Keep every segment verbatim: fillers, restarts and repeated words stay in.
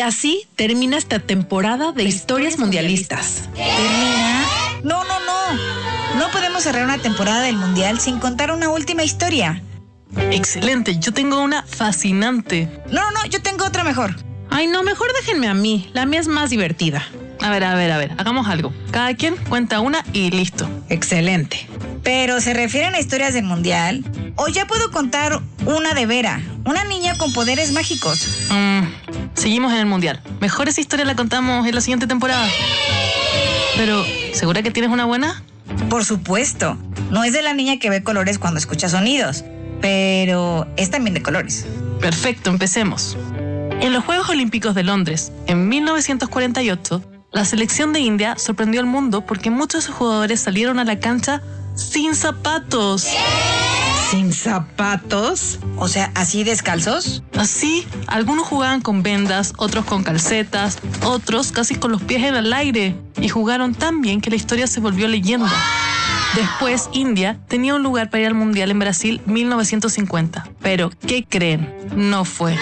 así termina esta temporada de historias mundialistas. ¿Termina? No, no, no. No podemos cerrar una temporada del Mundial sin contar una última historia. Excelente, yo tengo una fascinante. No, no, yo tengo otra mejor. Ay, no, mejor déjenme a mí. La mía es más divertida. A ver, a ver, a ver, hagamos algo. Cada quien cuenta una y listo. Excelente. ¿Pero se refieren a historias del Mundial? ¿O ya puedo contar una de Vera, una niña con poderes mágicos? Mm, seguimos en el Mundial. Mejor esa historia la contamos en la siguiente temporada. Pero, ¿segura que tienes una buena? Por supuesto. No es de la niña que ve colores cuando escucha sonidos, pero es también de colores. Perfecto, empecemos. En los Juegos Olímpicos de Londres, en mil novecientos cuarenta y ocho, la selección de India sorprendió al mundo porque muchos de sus jugadores salieron a la cancha sin zapatos. ¿Sin zapatos? O sea, ¿así descalzos? Así, algunos jugaban con vendas, otros con calcetas, otros casi con los pies en el aire. Y jugaron tan bien que la historia se volvió leyenda. Después, India tenía un lugar para ir al Mundial en Brasil mil novecientos cincuenta. Pero, ¿qué creen? No fue.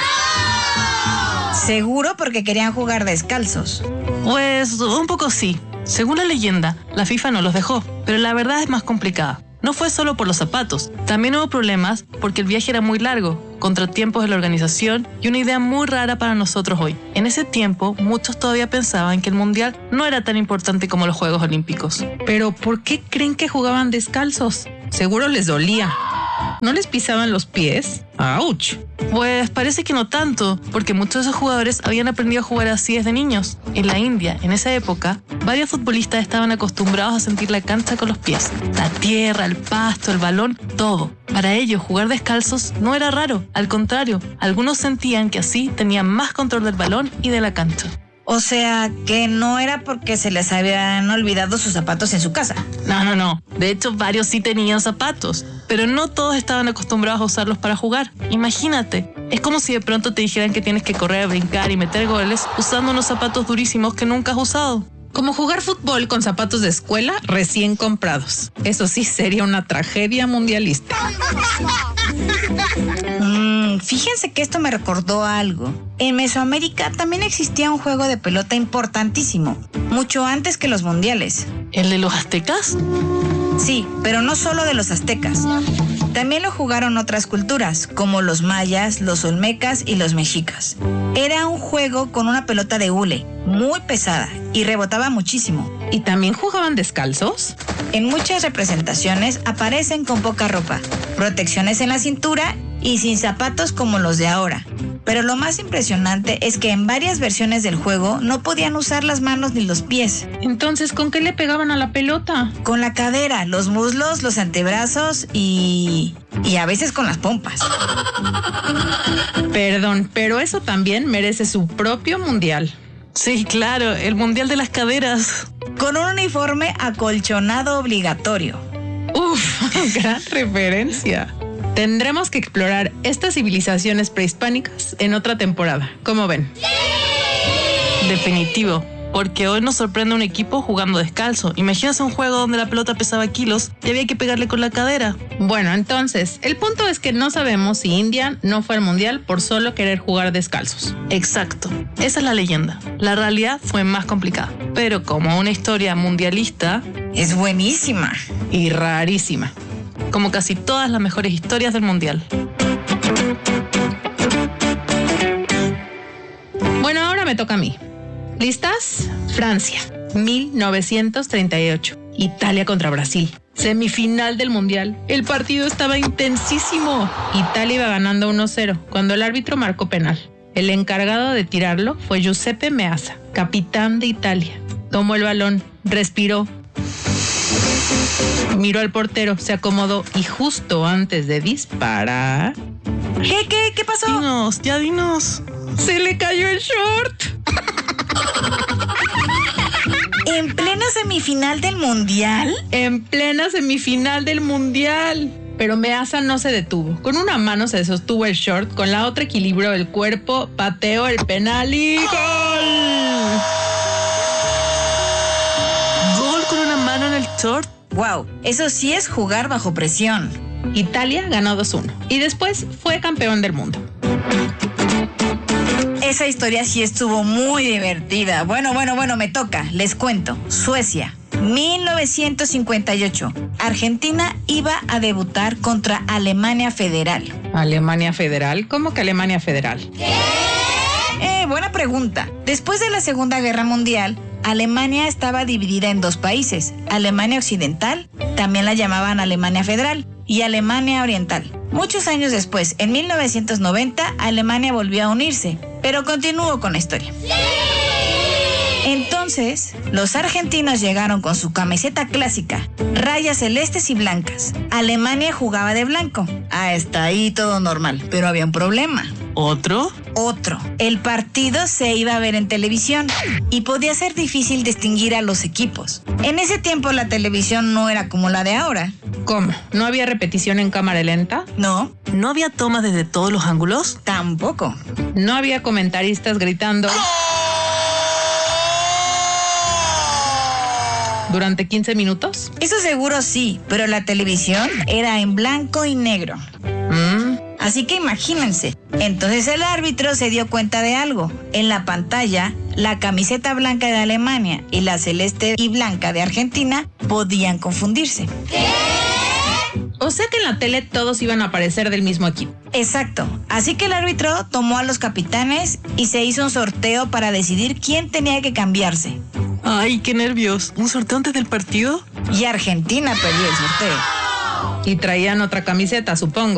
Seguro porque querían jugar descalzos. Pues, un poco sí. Según la leyenda, la FIFA no los dejó, pero la verdad es más complicada. No fue solo por los zapatos, también hubo problemas porque el viaje era muy largo, contratiempos de la organización y una idea muy rara para nosotros hoy. En ese tiempo, muchos todavía pensaban que el Mundial no era tan importante como los Juegos Olímpicos. ¿Pero por qué creen que jugaban descalzos? Seguro les dolía. ¿No les pisaban los pies? ¡Auch! Pues parece que no tanto, porque muchos de esos jugadores habían aprendido a jugar así desde niños. En la India, en esa época, varios futbolistas estaban acostumbrados a sentir la cancha con los pies. La tierra, el pasto, el balón, todo. Para ellos, jugar descalzos no era raro. Al contrario, algunos sentían que así tenían más control del balón y de la cancha. O sea, que no era porque se les habían olvidado sus zapatos en su casa. No, no, no. De hecho, varios sí tenían zapatos, pero no todos estaban acostumbrados a usarlos para jugar. Imagínate, es como si de pronto te dijeran que tienes que correr, brincar y meter goles usando unos zapatos durísimos que nunca has usado. Como jugar fútbol con zapatos de escuela recién comprados. Eso sí sería una tragedia mundialista. Mm, fíjense que esto me recordó algo. En Mesoamérica también existía un juego de pelota importantísimo, mucho antes que los mundiales. ¿El de los aztecas? Sí, pero no solo de los aztecas. También lo jugaron otras culturas, como los mayas, los olmecas y los mexicas. Era un juego con una pelota de hule, muy pesada, y rebotaba muchísimo. ¿Y también jugaban descalzos? En muchas representaciones aparecen con poca ropa, protecciones en la cintura y sin zapatos como los de ahora. Pero lo más impresionante es que en varias versiones del juego no podían usar las manos ni los pies. Entonces, ¿con qué le pegaban a la pelota? Con la cadera, los muslos, los antebrazos y... y a veces con las pompas. Perdón, pero eso también merece su propio mundial. Sí, claro, el Mundial de las Caderas. Con un uniforme acolchonado obligatorio. Uf, gran referencia. Tendremos que explorar estas civilizaciones prehispánicas en otra temporada. ¿Cómo ven? Definitivo, porque hoy nos sorprende un equipo jugando descalzo. Imagínense un juego donde la pelota pesaba kilos y había que pegarle con la cadera. Bueno, entonces, el punto es que no sabemos si India no fue al mundial por solo querer jugar descalzos. Exacto, esa es la leyenda. La realidad fue más complicada, pero como una historia mundialista... es buenísima. Y rarísima. Como casi todas las mejores historias del mundial. Bueno, ahora me toca a mí. ¿Listas? Francia, mil novecientos treinta y ocho. Italia contra Brasil. Semifinal del mundial. El partido estaba intensísimo. Italia iba ganando uno cero cuando el árbitro marcó penal. El encargado de tirarlo fue Giuseppe Meazza, capitán de Italia. Tomó el balón, respiró, miró al portero, se acomodó y justo antes de disparar... ¿Qué, qué, qué pasó? Dinos, ya dinos. ¡Se le cayó el short! ¿En plena semifinal del mundial? En plena semifinal del mundial. Pero Meazza no se detuvo. Con una mano se sostuvo el short, con la otra equilibró el cuerpo, pateó el penal y ¡gol! ¿Gol con una mano en el short? Wow, eso sí es jugar bajo presión. Italia ganó dos uno y después fue campeón del mundo. Esa historia sí estuvo muy divertida. Bueno, bueno, bueno, me toca. Les cuento. Suecia, mil novecientos cincuenta y ocho. Argentina iba a debutar contra Alemania Federal. ¿Alemania Federal? ¿Cómo que Alemania Federal? Eh, buena pregunta. Después de la Segunda Guerra Mundial, Alemania estaba dividida en dos países. Alemania Occidental, también la llamaban Alemania Federal, y Alemania Oriental. Muchos años después, en mil novecientos noventa, Alemania volvió a unirse, pero continuó con la historia. Entonces, los argentinos llegaron con su camiseta clásica, rayas celestes y blancas. Alemania jugaba de blanco. Hasta ahí todo normal, pero había un problema. ¿Otro? Otro. El partido se iba a ver en televisión y podía ser difícil distinguir a los equipos. En ese tiempo la televisión no era como la de ahora. ¿Cómo? ¿No había repetición en cámara lenta? No, ¿No había tomas desde todos los ángulos? tampoco. ¿No había comentaristas gritando durante quince minutos? Eso seguro sí, pero la televisión era en blanco y negro. Mm. Así que imagínense. Entonces el árbitro se dio cuenta de algo. En la pantalla, la camiseta blanca de Alemania y la celeste y blanca de Argentina podían confundirse. O sea que en la tele todos iban a aparecer del mismo equipo. Exacto. Así que el árbitro tomó a los capitanes y se hizo un sorteo para decidir quién tenía que cambiarse. Ay, qué nervios. ¿Un sorteo antes del partido? Y Argentina perdió el sorteo. Y traían otra camiseta, supongo.